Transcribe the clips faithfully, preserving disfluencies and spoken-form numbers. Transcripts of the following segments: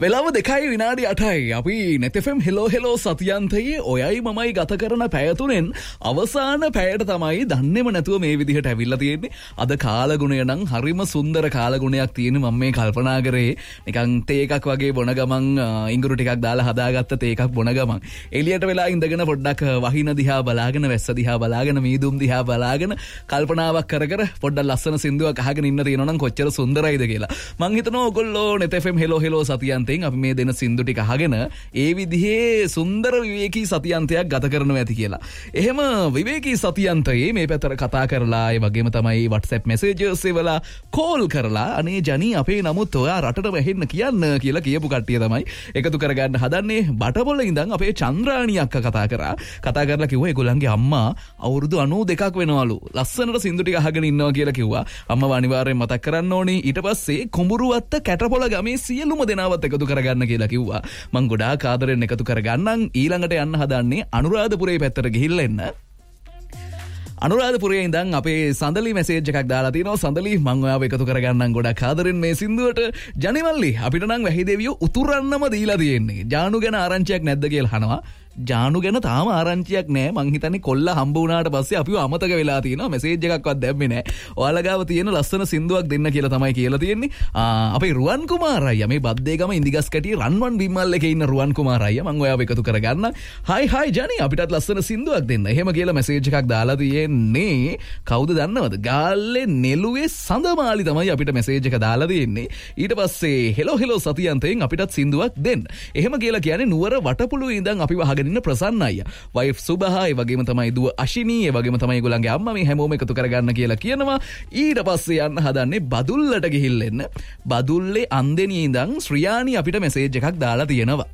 වෙලාව දෙකයි විනාඩි අටයි. අපි net f m hello hello සතියන්තයේ ඔයයි මමයි ගත කරන පැය තුනෙන් අවසාන පැයට තමයි දන්නේම නැතුව මේ විදිහට ඇවිල්ලා තියෙන්නේ. අද කාලගුණය නම් හරිම සුන්දර කාලගුණයක් තියෙන මම මේ කල්පනා කරේ. නිකන් තේ එකක් වගේ බොන ගමන් ඉඟුරු ටිකක් දාලා හදාගත්ත තේ එකක් බොන ගමන් එළියට වෙලා ඉඳගෙන පොඩ්ඩක් වහින දිහා බලාගෙන වැස්ස දිහා බලාගෙන මීදුම් දිහා බලාගෙන කල්පනාවක් කර කර පොඩ්ඩක් ලස්සන සින්දුවක් අහගෙන ඉන්න තියෙනවා නම් කොච්චර සුන්දරයිද කියලා. මං හිතනවා ඔයගොල්ලෝ net f m hello hello සතියන්තේ අපි මේ දෙන සින්දු ටික අහගෙන ඒ විදිහේ සුන්දර විවේකී සතියන්තයක් ගත කරනවා ඇති කියලා. එහෙම විවේකී සතියන්තයේ මේ පැතර කතා කරලා ඒ වගේම තමයි WhatsApp messages ඒවලා කෝල් කරලා අනේ ජනී අපේ නමුත් ඔයා රටට වැහෙන්න කියන්න කියලා කියපු කට්ටිය තමයි එකතු කරගන්න හදන්නේ. බටබොල ඉඳන් අපේ චන්ද්‍රාණී අක්කා කතා කරා. කතා කරලා කිව්වා ඒගොල්ලන්ගේ අම්මා අවුරුදු අනූ දෙකක් වෙනවලු. ලස්සනට සින්දු ටික අහගෙන ඉන්නවා කියලා කිව්වා. අම්මව අනිවාර්යෙන් මතක් කරන්න ඕනේ. ඊට පස්සේ කුඹුරුවත්ත කැටපොළ ගමේ සියලුම දෙනාවත් එකතු කරගන්න කියලා කිව්වා. මං ගොඩාක් ආදරෙන් එකතු කරගන්නම්. ඊළඟට යන්න හදන්නේ අනුරාධපුරේ පැත්තට ගිහිල්ලා එන්න. අනුරාධපුරේ ඉඳන් අපේ සඳලි මැසේජ් එකක් දාලා තිනවා. සඳලි මං ඔයාව එකතු කරගන්නම් ගොඩක් ආදරෙන් මේ සින්දුවට. ජනිමල්ලි අපිට නම් වැහි දෙවියෝ උතුරන්නම දීලා තියෙන්නේ. ජානු ගැන ආරංචියක් නැද්ද කියලා අහනවා. ජානු ගැන තාම ආරංචියක් නැහැ. මං හිතන්නේ කොල්ල හම්බ වුණාට පස්සේ අපිව අමතක වෙලා තියෙනවා. මෙසේජ් එකක්වත් දැම්මේ නැහැ. ඔයාලා ගාව තියෙන ලස්සන සින්දුවක් දෙන්න කියලා තමයි කියලා තියෙන්නේ. අපේ රුවන් කුමාර අයියා මේ බද්දේගම ඉන්දිගස් කැටියේ රන්වන් බිම්මල් එකේ ඉන්න රුවන් කුමාර අයියා මං ඔයාව එකතු කරගන්න. හයි හයි ජනි අපිටත් ලස්සන සින්දුවක් දෙන්න. එහෙම කියලා මෙසේජ් එකක් දාලා තියෙන්නේ. කවුද දන්නවද? ගාල්ලේ නෙළුවේ සඳමාලි තමයි අපිට මෙසේජ් එක දාලා තියෙන්නේ. ඊට පස්සේ හෙලෝ හෙලෝ සතියන්තයෙන් අපිටත් සින්දුවක් දෙන්න. එහෙම කියලා කියන්නේ නුවර වටපුළුවේ ඉඳන් අපිව ඉන්න ප්‍රසන්න අයියා වයිෆ් සුබහා ඒ වගේම තමයි දුව අශිනී ඒ වගේම තමයි ඒගොල්ලන්ගේ අම්මා මේ හැමෝම එකතු කරගන්න කියලා කියනවා. ඊට පස්සේ යන්න හදන්නේ බදුල්ලට ගිහිල්ලා එන්න. බදුල්ලේ අන්දෙනියේ ඉඳන් ශ්‍රියානි අපිට මෙසේජ් එකක් දාලා තියෙනවා.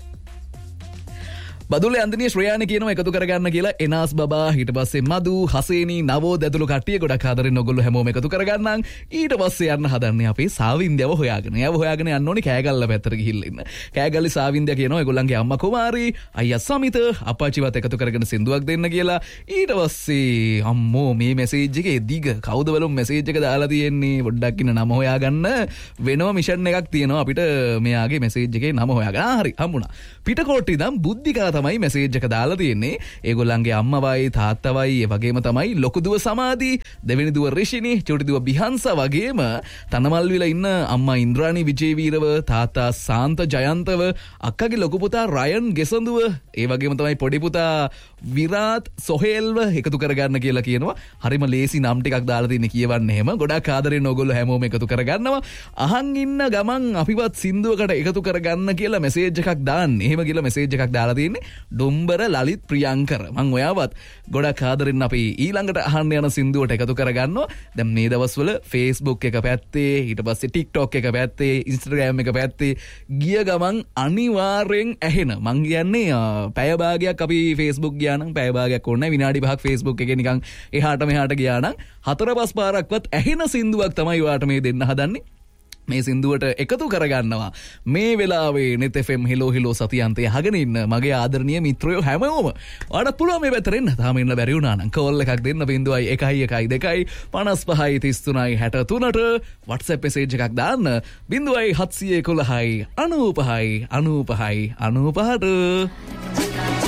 බදුල්ලේ අන්දනිය ශ්‍රේයානි කියනවා එකතු කරගන්න කියලා. එනාස් බබා ඊට පස්සේ මදු හසේනි නවෝ දැතුළු කට්ටිය ගොඩක් ආදරෙන් ඔයගොල්ලෝ හැමෝම එකතු කරගන්නම්. ඊට පස්සේ යන්න හදන්නේ අපේ සාවින්දයව හොයාගෙන. එයාව හොයාගෙන යන්න ඕනේ කෑගල්ල පැත්තට ගිහිල්ලා ඉන්න. කෑගල්ලේ සාවින්දය කියනවා ඒගොල්ලන්ගේ අම්මා කුමාරි අයියා සමිත අප්පච්චිවත් එකතු කරගෙන සින්දුවක් දෙන්න කියලා. ඊට පස්සේ අම්මෝ මේ මැසේජ් එකේ දිග කවුද බලමු මැසේජ් එක දාලා තියෙන්නේ. පොඩ්ඩක් ඉන්න නම හොයාගන්න වෙනම මිෂන් එකක් තියෙනවා අපිට මෙයාගේ මැසේජ් එකේ නම හොයාගන්න. ආ හරි හම්බුණා. පිටකොට්ටි ඉඳන් බුද්ධිකා තමයි මැසේජ් එක දාලා තියෙන්නේ. ඒගොල්ලන්ගේ අම්මවයි තාත්තවයි ඒ වගේම තමයි ලොකු දුව සමාධි, දෙවෙනි දුව රිෂිනි, චුටි දුව බිහන්සා වගේම තනමල්විල ඉන්න අම්මා ඉන්ද්‍රාණි විජේවීරව, තාත්තා සාන්ත ජයන්තව, අක්කගේ ලොකු පුතා රයන් ගෙසඳුව, ඒ වගේම තමයි පොඩි පුතා විරාත් සොහෙල්ව එකතු කරගන්න කියලා කියනවා. හරිම ලේසි නම් ටිකක් දාලා තියෙන්නේ කියවන්න එහෙම. ගොඩක් ආදරෙන් ඕගොල්ලෝ හැමෝම එකතු කරගන්නවා. අහන් ඉන්න ගමන් අපිවත් සින්දුවකට එකතු කරගන්න කියලා මැසේජ් එකක් දාන්න. එහෙම කියලා මැසේජ් එකක් දාලා තියෙන්නේ. ඩුම්බර ලලිත් ප්‍රියංකර. මං ඔයාවත් ගොඩක් ආදරෙන් අපි ඊළඟට අහන්න යන සින්දුවට එකතු කරගන්නවා. දැන් මේ දවස්වල Facebook එක පැත්තේ, ඊට පස්සේ TikTok එක පැත්තේ, Instagram එක පැත්තේ ගිය ගමන් අනිවාර්යෙන් ඇහෙන. මං කියන්නේ පැය භාගයක් අපි Facebook ගියා නම් පැය භාගයක් ඕනේ විනාඩි පහක් Facebook එකේ නිකන් එහාට මෙහාට ගියා නම් හතර පහ පාරක්වත් ඇහෙන සින්දුවක් තමයි ඔයාට මේ දෙන්න හදන්නේ. මේ සින්දුවට එකතු කරගන්නවා මේ වෙලාවේ net f m hello hello සතියන්තය අහගෙන ඉන්න මගේ ආදරණීය මිත්‍රයෝ හැමෝම. ඔයාලට පුළුවන් මේ පැත්තට එන්න. තාම ඉන්න බැරි වුණා නම් කෝල් එකක් දෙන්න බිංදුවයි එකයි එකයි දෙකයි පනස් පහයි තිස් තුනයි හැට තුනට WhatsApp message එකක් දාන්න. බිංදුවයි හත්සිය එකොළහයි අනූපහයි අනූපහයි අනූපහට